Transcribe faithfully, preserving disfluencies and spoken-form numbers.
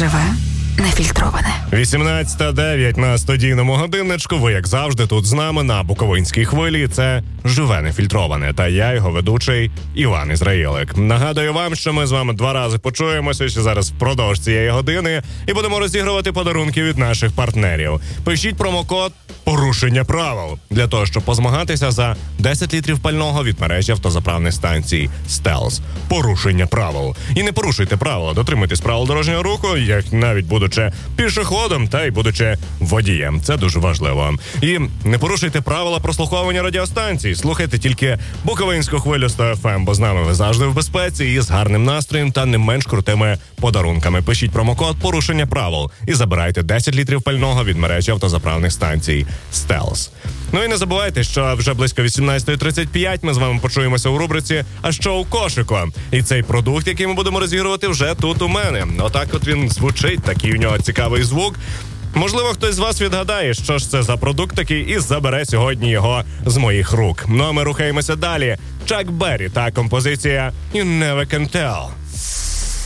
Живе нефільтроване. вісімнадцята дев'ять на студійному годинничку. Ви, як завжди, тут з нами на Буковинській хвилі. Це «Живе нефільтроване». Та я, його ведучий Іван Ізраїлик. Нагадую вам, що ми з вами два рази почуємося ще зараз впродовж цієї години і будемо розігрувати подарунки від наших партнерів. Пишіть промокод «Порушення правил» для того, щоб позмагатися за десять літрів пального від мережі автозаправних станцій «Стелс». Порушення правил. І не порушуйте правила, дотримуйтесь правил дорожнього руху, як навіть будучи пішоходом та й будучи водієм. Це дуже важливо. І не порушуйте правила прослуховування радіостанцій. Слухайте тільки Буковинську хвилю сто еф ем, бо з нами ви завжди в безпеці і з гарним настроєм та не менш крутими подарунками. Пишіть промокод «Порушення правил» і забирайте десять літрів пального від мережі автозаправних станцій «Стелс». Ну і не забувайте, що вже близько вісімнадцята тридцять п'ять ми з вами почуємося у рубриці «А що у кошику?». І цей продукт, який ми будемо розігрувати, вже тут у мене. Отак от він звучить, такий у нього цікавий звук. Можливо, хтось з вас відгадає, що ж це за продукт такий, і забере сьогодні його з моїх рук. Ну а ми рухаємося далі. Чак Беррі та композиція «You Never Can Tell».